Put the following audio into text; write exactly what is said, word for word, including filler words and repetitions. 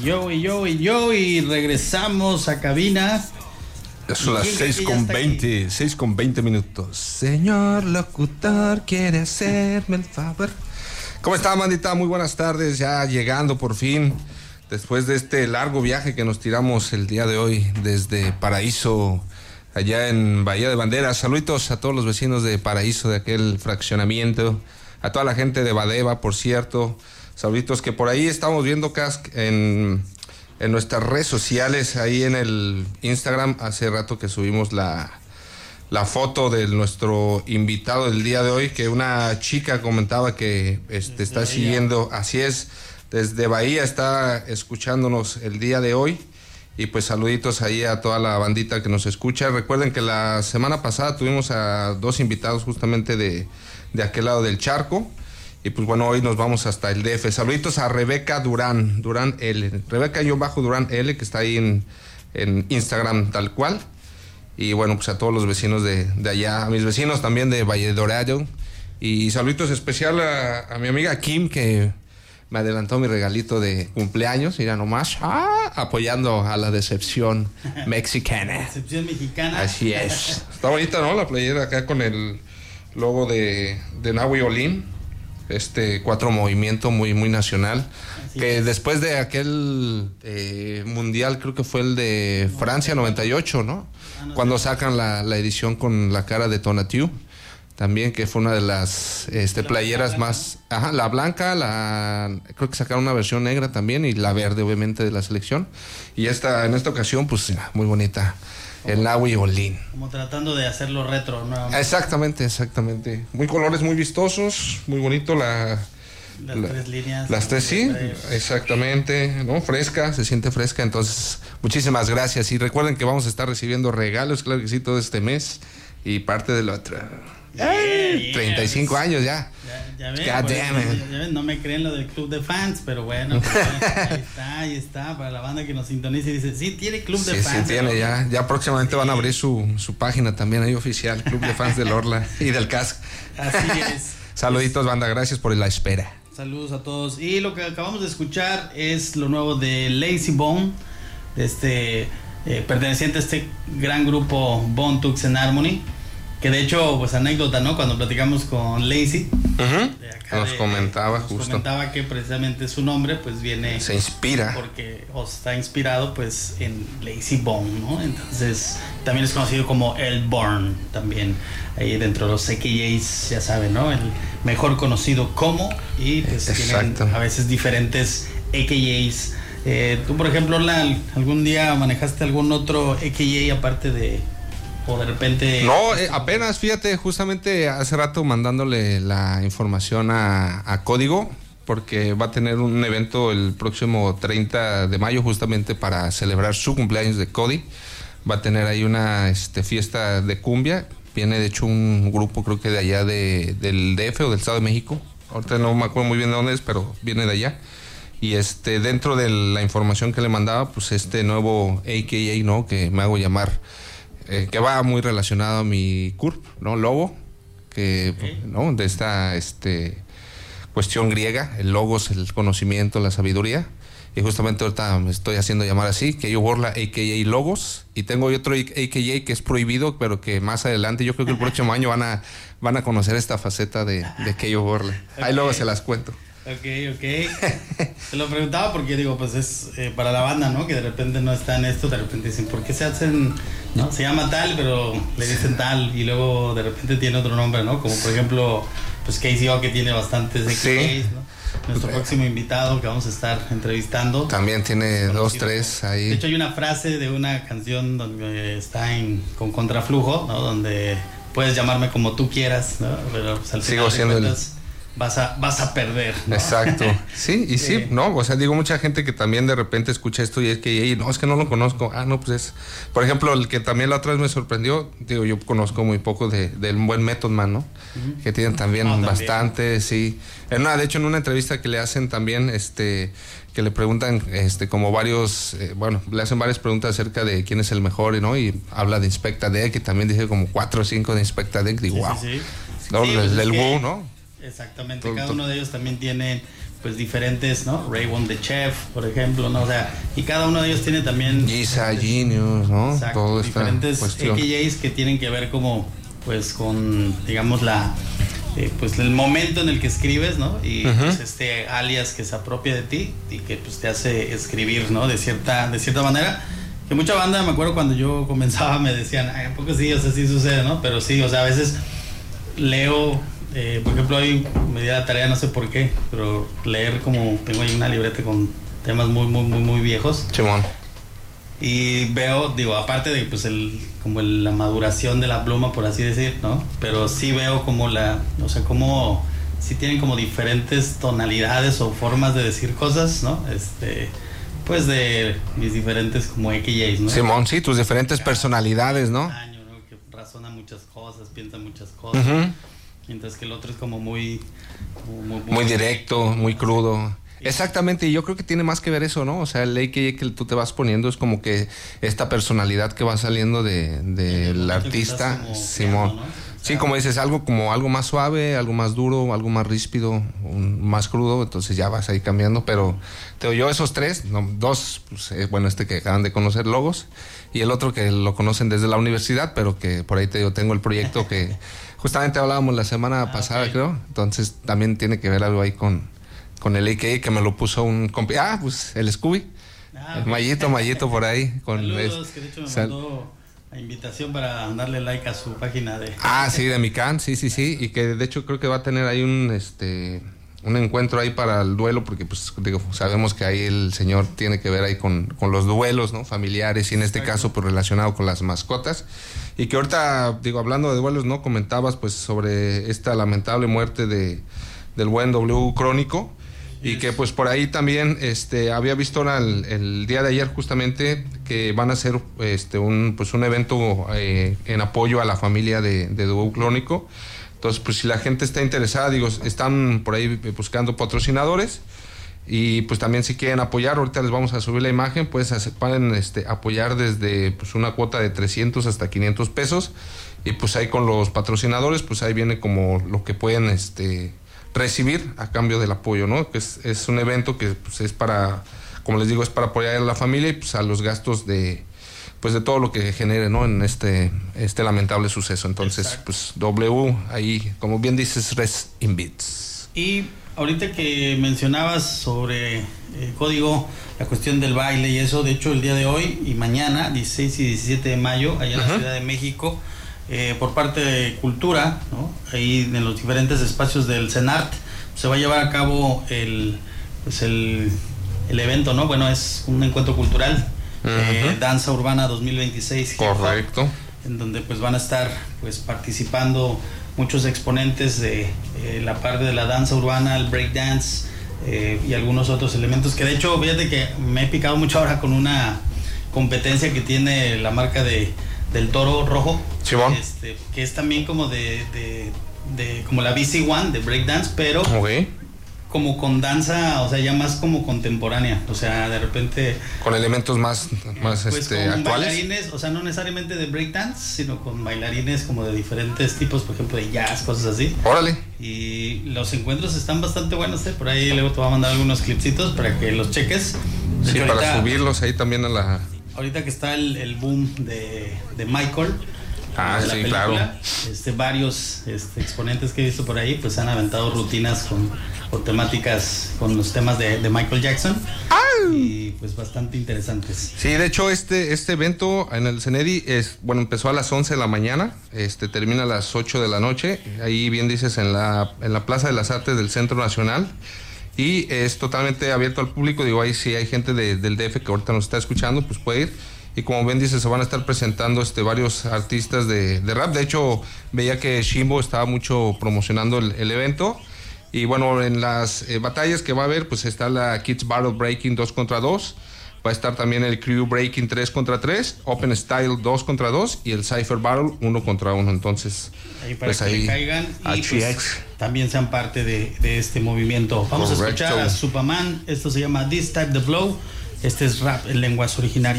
Yo y yo y yo y regresamos a cabina. Ya son las seis con veinte, seis con veinte minutos. Señor locutor, quiere hacerme el favor. ¿Cómo está, mandita? Muy buenas tardes, ya llegando por fin, después de este largo viaje que nos tiramos el día de hoy desde Paraíso, allá en Bahía de Banderas. Saluditos a todos los vecinos de Paraíso, de aquel fraccionamiento, a toda la gente de Badeva, por cierto. Saluditos que por ahí estamos viendo en, en nuestras redes sociales, ahí en el Instagram, hace rato que subimos la, la foto de nuestro invitado del día de hoy, que una chica comentaba que este, está siguiendo, así es, desde Bahía está escuchándonos el día de hoy. Y pues saluditos ahí a toda la bandita que nos escucha. Recuerden que la semana pasada tuvimos a dos invitados justamente de, de aquel lado del charco. Y pues bueno, hoy nos vamos hasta el D F. Saluditos a Rebeca Durán, Durán L. Rebeca-Durán L, que está ahí en, en Instagram tal cual. Y bueno, pues a todos los vecinos de, de allá, a mis vecinos también de Valle Dorado. Y saluditos especial a, a mi amiga Kim, que me adelantó mi regalito de cumpleaños, mira nomás, ah, apoyando a la decepción mexicana. Decepción mexicana. Así es. Está bonita, ¿no? La playera acá con el logo de, de Nahui Olin. Este cuatro movimiento muy muy nacional. Así que es. Después de aquel eh, mundial, creo que fue el de Francia noventa y ocho, ¿no? Ah, no Cuando sé. sacan la, la edición con la cara de Tonatiuh. También, que fue una de las este, playeras más... Ajá, la blanca, la creo que sacaron una versión negra también, y la verde, obviamente, de la selección. Y esta en esta ocasión, pues, muy bonita. Como, el Nahui Olin. Como tratando de hacerlo retro, ¿no? Exactamente, exactamente. Muy colores muy vistosos, muy bonito la... Las la, tres líneas. Las tres, sí, exactamente, ¿no? Fresca, se siente fresca, entonces, muchísimas gracias. Y recuerden que vamos a estar recibiendo regalos, claro que sí, todo este mes, y parte del otro. Yeah, yeah, treinta y cinco pues, años ya. Ya, ya ven, God damn eso, it. ya, ya ven, no me creen lo del club de fans, pero bueno, pues, ahí está, ahí está, para la banda que nos sintoniza y dice, sí, tiene club de sí, fans. Sí, tiene, ya, ya próximamente sí. Van a abrir su, su página también ahí oficial, Club de Fans del Orla y del C A S C. Así es. Saluditos, banda, gracias por la espera. Saludos a todos. Y lo que acabamos de escuchar es lo nuevo de Lazy Bone, de este, eh, perteneciente a este gran grupo Bone Thugs-n-Harmony. Que de hecho, pues anécdota, ¿no? Cuando platicamos con Lazy, uh-huh. de acá nos de, comentaba nos justo. comentaba que precisamente su nombre, pues viene... Se inspira. Porque o está inspirado, pues, en Lazy Bone, ¿no? Entonces, también es conocido como El Born, también, ahí dentro de los A K As, ya saben, ¿no? El mejor conocido como, y pues Exacto. tienen a veces diferentes A K As. Eh, tú, por ejemplo, Orla, ¿algún día manejaste algún otro A K A aparte de... o de repente... No, eh, apenas, fíjate, justamente hace rato mandándole la información a, a Código, porque va a tener un evento el próximo treinta de mayo justamente para celebrar su cumpleaños de Cody. Va a tener ahí una este, fiesta de cumbia. Viene de hecho un grupo, creo que de allá de, del D F o del Estado de México. Ahorita no me acuerdo muy bien de dónde es, pero viene de allá. Y este dentro de la información que le mandaba, pues este nuevo A K A, ¿no? Que me hago llamar... Eh, que va muy relacionado a mi C U R P, ¿no? Lobo, que, okay. ¿no? De esta este, cuestión griega, el logos, el conocimiento, la sabiduría. Y justamente ahorita me estoy haciendo llamar así, que yo borla A K A Logos. Y tengo otro A K A que es prohibido, pero que más adelante, yo creo que el próximo año van a, van a conocer esta faceta de, de que yo borle. Okay. Ahí luego se las cuento. Ok, ok. Te lo preguntaba porque digo, pues es eh, para la banda, ¿no? Que de repente no está en esto, de repente dicen, ¿por qué se hacen, no? Se llama tal, pero le dicen tal, y luego de repente tiene otro nombre, ¿no? Como por ejemplo, pues Casey O, que tiene bastantes X Ks, sí. ¿no? Nuestro próximo invitado que vamos a estar entrevistando. También tiene dos, tres ahí. De hecho, hay una frase de una canción donde está en, con contraflujo, ¿no? Donde puedes llamarme como tú quieras, ¿no? Pero pues, al Sigo siendo el... vas a vas a perder, ¿no? Exacto. Sí, y sí, sí, no, o sea, digo, mucha gente que también de repente escucha esto y es que, y, no, es que no lo conozco. Ah, no, pues es, por ejemplo, el que también la otra vez me sorprendió, digo, yo conozco muy poco de, del buen Method Man, ¿no? Uh-huh. Que tienen también no, bastante, también. Sí. En una, de hecho, en una entrevista que le hacen también, este, que le preguntan, este, como varios, eh, bueno, le hacen varias preguntas acerca de quién es el mejor, ¿no? Y habla de Inspecta Deck, que también dice como cuatro o cinco de Inspecta Deck, digo, sí, wow. Sí, sí. No, sí, del, pues del es que, Wu, ¿no? Exactamente, todo, cada uno de ellos también tiene pues diferentes, ¿no? Raybon the Chef, por ejemplo, ¿no? O sea, y cada uno de ellos tiene también Giza, Genius, ¿no? Exacto, todo diferentes A K Js que tienen que ver como pues con, digamos, la eh, pues el momento en el que escribes, ¿no? Y uh-huh. pues este alias que se apropia de ti y que pues te hace escribir, ¿no? De cierta, de cierta manera. Que mucha banda, me acuerdo cuando yo comenzaba, me decían, ay, ¿a poco sí? O sea, sí sucede, ¿no? Pero sí, o sea, a veces leo, eh, por ejemplo, hoy me di la tarea, no sé por qué, pero leer como, tengo ahí una libreta con temas muy, muy, muy, muy viejos. Chimón. Y veo, digo, aparte de pues el como el, la maduración de la pluma, por así decir, ¿no? Pero sí veo como la, o sea, como sí tienen como diferentes tonalidades o formas de decir cosas, ¿no? Este, pues de mis diferentes como A K Js, ¿no? Simón, sí, tus diferentes Cada personalidades, ¿no? Año, ¿no? Que razona muchas cosas, piensa muchas cosas. Uh-huh. Mientras que el otro es como muy como muy, muy, muy directo, muy crudo. Exactamente, y yo creo que tiene más que ver eso, ¿no? O sea, el A K J que tú te vas poniendo es como que esta personalidad que va saliendo de, de el artista, Simón. Creando, ¿no? O sea, sí, como dices, algo como algo más suave, algo más duro, algo más ríspido, un, más crudo, entonces ya vas ahí cambiando, pero te digo yo esos tres, no, dos, pues, eh, bueno, este que acaban de conocer, Logos, y el otro que lo conocen desde la universidad, pero que por ahí te digo, tengo el proyecto que justamente hablábamos la semana ah, pasada, okay. creo, entonces también tiene que ver algo ahí con... con el A K J que me lo puso un compi. Ah, pues el Scooby. Ah, el Mayito, Mayito por ahí. Con Saludos, es, que de hecho me sal... mandó la invitación para darle like a su página de... Ah, sí, de Mican, sí, sí, sí. Y que de hecho creo que va a tener ahí un este un encuentro ahí para el duelo, porque pues digo, sabemos que ahí el señor tiene que ver ahí con, con los duelos, ¿no? Familiares, y en este Exacto. caso pues relacionado con las mascotas. Y que ahorita, digo, hablando de duelos, ¿no? Comentabas pues sobre esta lamentable muerte de del buen W Crónico. Y que pues por ahí también este había visto el, el día de ayer justamente que van a hacer este un pues un evento eh, en apoyo a la familia de, de W Crónico. Entonces pues si la gente está interesada, digo, están por ahí buscando patrocinadores y pues también si quieren apoyar, ahorita les vamos a subir la imagen, pues pueden este, apoyar desde pues una cuota de trescientos hasta quinientos pesos y pues ahí con los patrocinadores pues ahí viene como lo que pueden este recibir a cambio del apoyo, ¿no? Que es, es un evento que pues, es para, como les digo, es para apoyar a la familia y pues a los gastos de pues de todo lo que genere, ¿no? En este este lamentable suceso. Entonces, Exacto. pues W ahí, como bien dices, Rest in Beats. Y ahorita que mencionabas sobre el código, la cuestión del baile y eso, de hecho el día de hoy y mañana, dieciséis y diecisiete de mayo, allá en uh-huh. la Ciudad de México, Eh, por parte de Cultura, ¿no? Ahí en los diferentes espacios del CENART se va a llevar a cabo el pues el, el evento, ¿no? Bueno, es un encuentro cultural, uh-huh. eh, Danza Urbana dos mil veintiséis. Correcto. En donde pues van a estar pues participando muchos exponentes de eh, la parte de la danza urbana, el breakdance eh, y algunos otros elementos que de hecho, fíjate que me he picado mucho ahora con una competencia que tiene la marca de del Toro Rojo, este, que es también como de, de, de como la B C One de breakdance, pero okay. como con danza, o sea, ya más como contemporánea, o sea, de repente con elementos más, más pues este, con actuales. Bailarines, o sea, no necesariamente de breakdance, sino con bailarines como de diferentes tipos, por ejemplo, de jazz, cosas así. Órale. Y los encuentros están bastante buenos, ¿eh? Por ahí luego te voy a mandar algunos clipsitos para que los cheques. Sí, para ahorita, subirlos ahí también a la... Ahorita que está el, el boom de, de Michael, ah, de la sí, película, claro. este, varios este, exponentes que he visto por ahí pues han aventado rutinas con, con temáticas, con los temas de, de Michael Jackson. ¡Ay! Y pues bastante interesantes. Sí, de hecho este, este evento en el CENEDI es, bueno, empezó a las once de la mañana, este, termina a las ocho de la noche, ahí bien dices en la, en la Plaza de las Artes del Centro Nacional. Y es totalmente abierto al público, digo, ahí si hay gente de, del D F que ahorita nos está escuchando, pues puede ir. Y como ven, dice, se van a estar presentando este, varios artistas de, de rap. De hecho, veía que Shimbo estaba mucho promocionando el, el evento. Y bueno, en las eh, batallas que va a haber, pues está la Kids Battle Breaking dos contra dos. Va a estar también el Crew Breaking tres contra tres, Open Style dos contra dos y el Cypher Battle uno contra uno. Entonces, ahí para pues que ahí le caigan y pues, también sean parte de, de este movimiento. Vamos Correcto. a escuchar a Superman. Esto se llama This Type the Flow. Este es rap en lenguas originarias.